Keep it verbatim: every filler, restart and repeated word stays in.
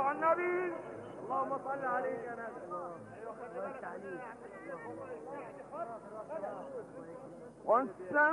على النبي. اللهم صل عليك يا نبي. والسماء